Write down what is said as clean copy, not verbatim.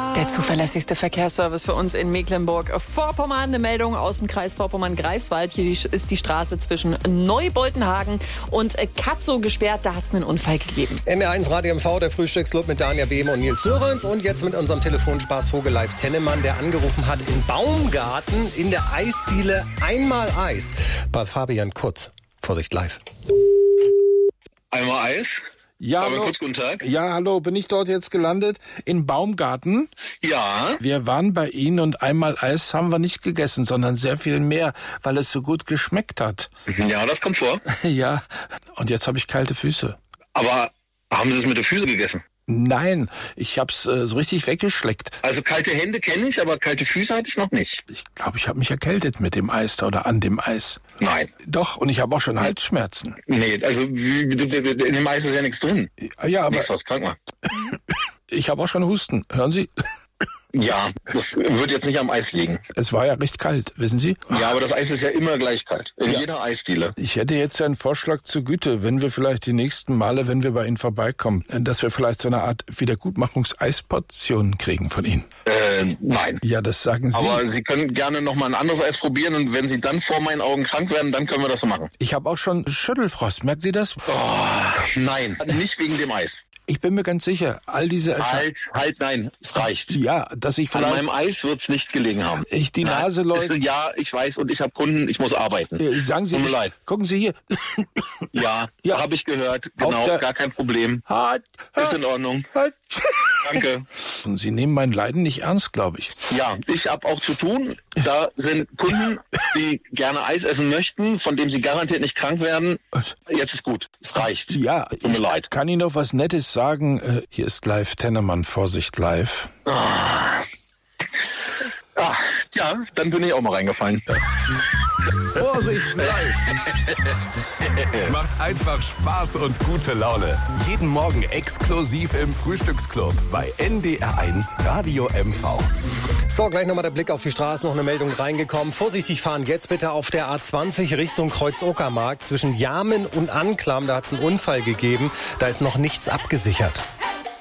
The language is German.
Der zuverlässigste Verkehrsservice für uns in Mecklenburg-Vorpommern. Eine Meldung aus dem Kreis Vorpommern-Greifswald. Hier ist die Straße zwischen Neuboltenhagen und Katzow gesperrt. Da hat es einen Unfall gegeben. NDR1 Radio MV, der Frühstücksclub mit Dania Behm und Nils Sörensen. Und jetzt mit unserem Telefonspaß Vogel-Live Tennemann, der angerufen hat in Baumgarten in der Eisdiele Einmal Eis bei Fabian Kurz. Vorsicht live. Einmal Eis? Ja, hallo. Kurz, guten Tag. Ja, hallo, bin ich dort jetzt gelandet? In Baumgarten? Ja. Wir waren bei Ihnen und einmal Eis haben wir nicht gegessen, sondern sehr viel mehr, weil es so gut geschmeckt hat. Ja, das kommt vor. Ja, und jetzt habe ich kalte Füße. Aber haben Sie es mit den Füßen gegessen? Nein, ich hab's so richtig weggeschleckt. Also kalte Hände kenne ich, aber kalte Füße hatte ich noch nicht. Ich glaube, ich habe mich erkältet mit dem Eis oder an dem Eis. Nein. Doch, und ich habe auch schon Halsschmerzen. Nee, also in dem Eis ist ja nichts drin. Ja, aber nichts, was krank macht. Ich habe auch schon Husten. Hören Sie? Ja, das wird jetzt nicht am Eis liegen. Es war ja recht kalt, wissen Sie? Ja, aber das Eis ist ja immer gleich kalt. In jeder Eisdiele. Ich hätte jetzt einen Vorschlag zur Güte, wenn wir vielleicht die nächsten Male, wenn wir bei Ihnen vorbeikommen, dass wir vielleicht so eine Art Wiedergutmachungs-Eisportion kriegen von Ihnen. Nein. Ja, das sagen Sie. Aber Sie können gerne noch mal ein anderes Eis probieren und wenn Sie dann vor meinen Augen krank werden, dann können wir das so machen. Ich habe auch schon Schüttelfrost, merkt Sie das? Oh, nein, nicht wegen dem Eis. Ich bin mir ganz sicher, all diese... Halt, nein, es reicht. Ja, dass ich vielleicht... An meinem Eis wird's nicht gelegen haben. Ich die Nase läuft... Ja, ich weiß und ich habe Kunden, ich muss arbeiten. Sagen Sie, tut mir leid. Gucken Sie hier. Ja, habe ich gehört. Genau, gar kein Problem. Ist in Ordnung. Danke. Und Sie nehmen mein Leiden nicht ernst, glaube ich. Ja, ich habe auch zu tun. Da sind Kunden, die gerne Eis essen möchten, von dem sie garantiert nicht krank werden. Jetzt ist gut. Es reicht. Ja, tut mir leid. Kann Ihnen noch was Nettes sagen? Hier ist live Tennemann, Vorsicht live. Ja, dann bin ich auch mal reingefallen. Vorsicht live. Macht einfach Spaß und gute Laune. Jeden Morgen exklusiv im Frühstücksclub bei NDR1 Radio MV. So, gleich nochmal der Blick auf die Straße, noch eine Meldung reingekommen. Vorsichtig fahren jetzt bitte auf der A20 Richtung Kreuz-Uckermark zwischen Jarmen und Anklam. Da hat es einen Unfall gegeben. Da ist noch nichts abgesichert.